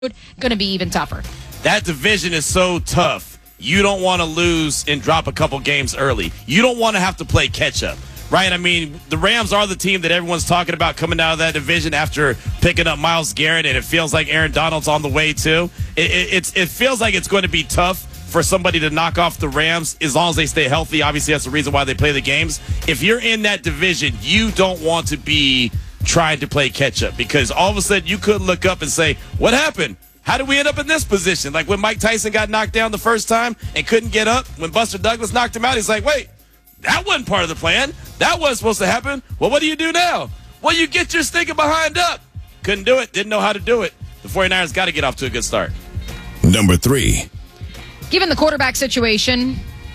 going to be even tougher. That division is so tough. You don't want to lose and drop a couple games early. You don't want to have to play catch-up, right? I mean, the Rams are the team that everyone's talking about coming out of that division after picking up Myles Garrett, and it feels like Aaron Donald's on the way, too. It feels like it's going to be tough for somebody to knock off the Rams as long as they stay healthy. Obviously, that's the reason why they play the games. If you're in that division, you don't want to be trying to play catch-up because all of a sudden you could look up and say, what happened? How did we end up in this position? Like when Mike Tyson got knocked down the first time and couldn't get up, when Buster Douglas knocked him out, he's like, wait, that wasn't part of the plan. That wasn't supposed to happen. Well, what do you do now? Well, you get your stinking behind up. Couldn't do it. Didn't know how to do it. The 49ers got to get off to a good start. Number 3. Given the quarterback situation,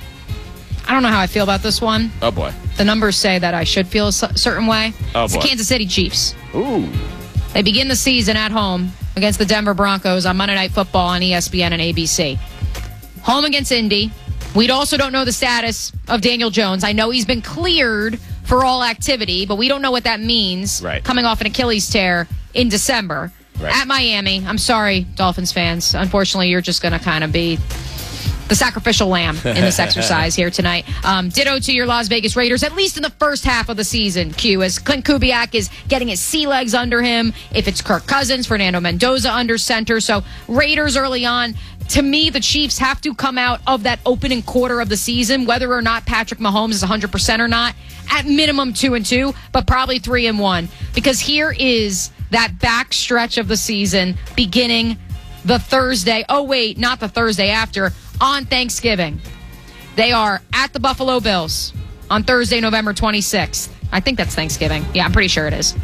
I don't know how I feel about this one. Oh, boy. The numbers say that I should feel a certain way. Oh, it's boy. the Kansas City Chiefs. Ooh. They begin the season at home against the Denver Broncos on Monday Night Football on ESPN and ABC. Home against Indy. We also don't know the status of Daniel Jones. I know he's been cleared for all activity, but we don't know what that means coming off an Achilles tear in December. Right. At Miami. I'm sorry, Dolphins fans. Unfortunately, you're just going to kind of be the sacrificial lamb in this exercise here tonight. Ditto to your Las Vegas Raiders, at least in the first half of the season, Q, as Clint Kubiak is getting his sea legs under him. If it's Kirk Cousins, Fernando Mendoza under center. So Raiders early on. To me, the Chiefs have to come out of that opening quarter of the season, whether or not Patrick Mahomes is 100% or not, at minimum 2-2, but probably 3-1. Because here is that back stretch of the season beginning the Thursday. Oh, wait, not the Thursday after. On Thanksgiving. They are at the Buffalo Bills on Thursday, November 26th. I think that's Thanksgiving. Yeah, I'm pretty sure it is.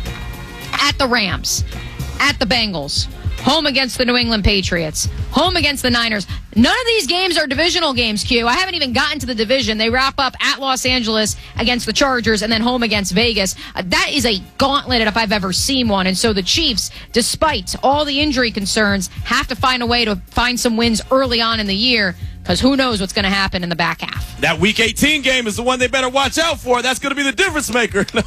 At the Rams. At the Bengals. Home against the New England Patriots. Home against the Niners. None of these games are divisional games, Q. I haven't even gotten to the division. They wrap up at Los Angeles against the Chargers and then home against Vegas. That is a gauntlet if I've ever seen one. And so the Chiefs, despite all the injury concerns, have to find a way to find some wins early on in the year because who knows what's going to happen in the back half. That Week 18 game is the one they better watch out for. That's going to be the difference maker. No,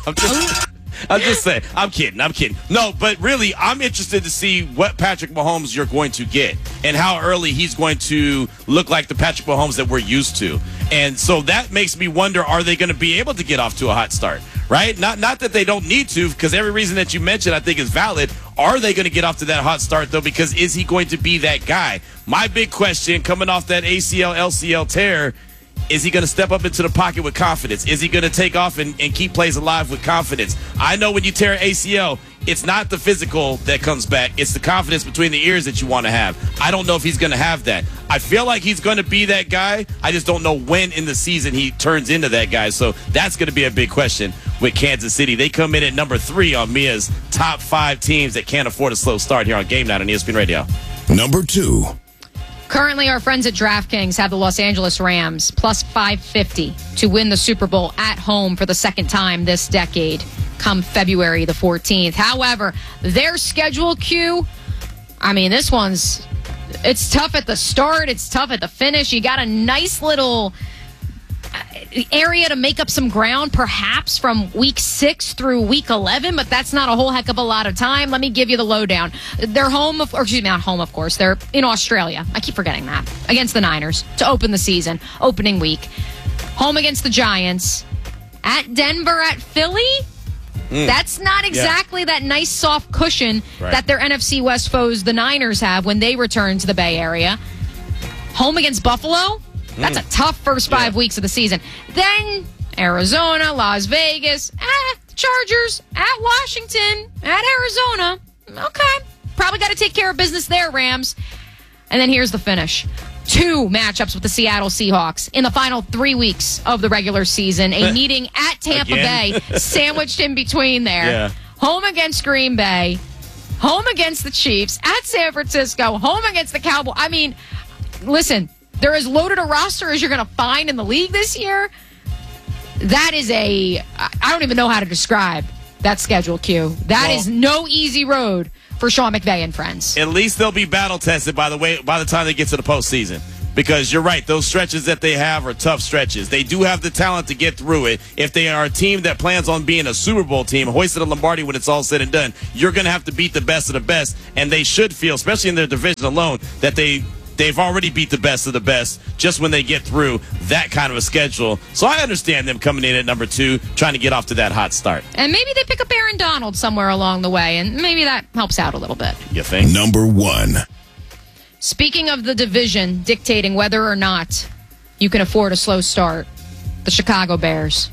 I'm just saying. I'm kidding. No, but really, I'm interested to see what Patrick Mahomes you're going to get and how early he's going to look like the Patrick Mahomes that we're used to. And so that makes me wonder, are they going to be able to get off to a hot start, right? Not that they don't need to, because every reason that you mentioned I think is valid. Are they going to get off to that hot start, though? Because is he going to be that guy? My big question coming off that ACL, LCL tear, is he going to step up into the pocket with confidence? Is he going to take off and keep plays alive with confidence? I know when you tear ACL, it's not the physical that comes back. It's the confidence between the ears that you want to have. I don't know if he's going to have that. I feel like he's going to be that guy. I just don't know when in the season he turns into that guy. So that's going to be a big question with Kansas City. They come in at number 3 on Mia's top 5 teams that can't afford a slow start here on Game Night on ESPN Radio. Number 2. Currently, our friends at DraftKings have the Los Angeles Rams plus 550 to win the Super Bowl at home for the second time this decade come February the 14th. However, their schedule, Q, I mean, this one's, it's tough at the start. It's tough at the finish. You got a nice little area to make up some ground, perhaps from week 6 through week 11, but that's not a whole heck of a lot of time. Let me give you the lowdown. They're home, not home, of course. They're in Australia. I keep forgetting that. Against the Niners to open the season, opening week. Home against the Giants. At Denver, at Philly. That's not exactly that nice soft cushion that their NFC West foes, the Niners, have when they return to the Bay Area. Home against Buffalo. That's a tough first 5 weeks of the season. Then Arizona, Las Vegas, the Chargers, at Washington, at Arizona. Okay. Probably got to take care of business there, Rams. And then here's the finish. 2 matchups with the Seattle Seahawks in the final 3 weeks of the regular season. A meeting at Tampa Bay, sandwiched in between there. Yeah. Home against Green Bay. Home against the Chiefs. At San Francisco. Home against the Cowboys. I mean, listen, they're as loaded a roster as you're going to find in the league this year. That is I don't even know how to describe that schedule, Q. That is no easy road for Sean McVay and friends. At least they'll be battle tested by the time they get to the postseason. because you're right. Those stretches that they have are tough stretches. They do have the talent to get through it. If they are a team that plans on being a Super Bowl team, hoisted a Lombardi when it's all said and done, you're going to have to beat the best of the best. And they should feel, especially in their division alone, that they've already beat the best of the best just when they get through that kind of a schedule. So I understand them coming in at number 2, trying to get off to that hot start. And maybe they pick up Aaron Donald somewhere along the way, and maybe that helps out a little bit. You think? Number 1. Speaking of the division dictating whether or not you can afford a slow start, the Chicago Bears.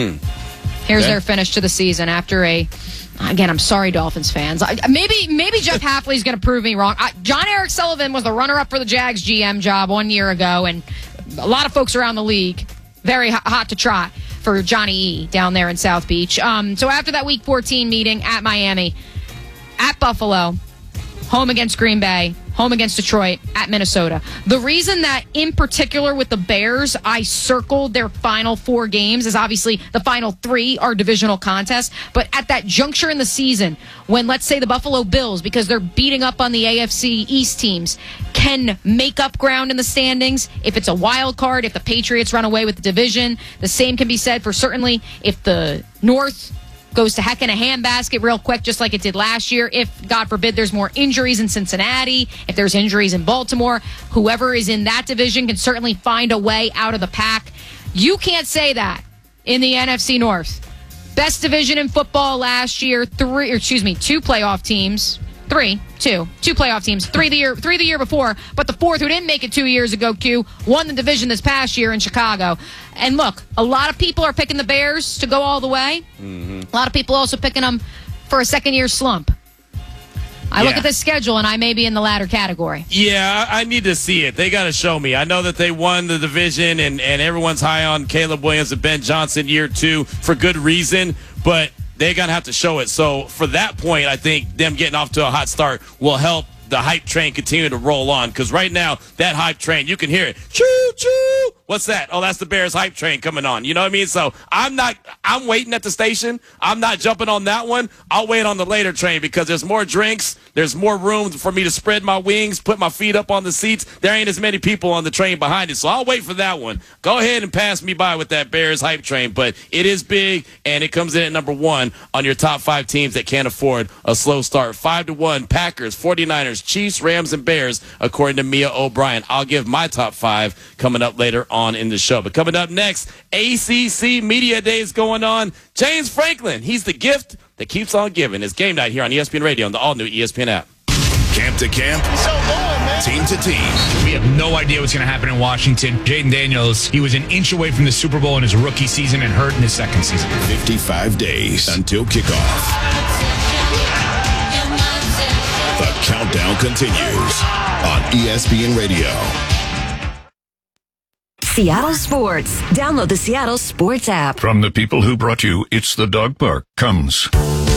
Here's their finish to the season after again, I'm sorry, Dolphins fans. Maybe Jeff Hafley's going to prove me wrong. John Eric Sullivan was the runner-up for the Jags GM job 1 year ago, and a lot of folks around the league very hot to trot for Johnny E down there in South Beach. So after that Week 14 meeting at Miami, at Buffalo, home against Green Bay, home against Detroit, at Minnesota. The reason that, in particular with the Bears, I circled their final 4 games is obviously the final 3 are divisional contests. But at that juncture in the season, when, let's say, the Buffalo Bills, because they're beating up on the AFC East teams, can make up ground in the standings, if it's a wild card, if the Patriots run away with the division, the same can be said for certainly if the North goes to heck in a handbasket real quick, just like it did last year. If, God forbid, there's more injuries in Cincinnati, if there's injuries in Baltimore, whoever is in that division can certainly find a way out of the pack. You can't say that in the NFC North. Best division in football last year, 2 playoff teams. Two playoff teams, 3 the year before, but the 4th, who didn't make it 2 years ago, won the division this past year in Chicago. And look, a lot of people are picking the Bears to go all the way. A lot of people also picking them for a second-year slump. I look at this schedule, and I may be in the latter category. Yeah, I need to see it. They got to show me. I know that they won the division, and everyone's high on Caleb Williams and Ben Johnson year 2 for good reason, but they're going to have to show it. So for that point, I think them getting off to a hot start will help the hype train continue to roll on. Because right now, that hype train, you can hear it. Choo-choo! What's that? Oh, that's the Bears hype train coming on. You know what I mean? So I'm waiting at the station. I'm not jumping on that one. I'll wait on the later train because there's more drinks. There's more room for me to spread my wings, put my feet up on the seats. There ain't as many people on the train behind it. So I'll wait for that one. Go ahead and pass me by with that Bears hype train. But it is big, and it comes in at number 1 on your top 5 teams that can't afford a slow start. 5-1, Packers, 49ers, Chiefs, Rams, and Bears, according to Mia O'Brien. I'll give my top 5 coming up later on in the show. But coming up next, ACC Media Day is going on. James Franklin, he's the gift that keeps on giving. It's Game Night here on ESPN Radio and the all-new ESPN app. Camp to camp, team to team. We have no idea what's going to happen in Washington. Jaden Daniels, he was an inch away from the Super Bowl in his rookie season and hurt in his second season. 55 days until kickoff. The countdown continues on ESPN Radio. Seattle Sports. Download the Seattle Sports app. From the people who brought you It's the Dog Park comes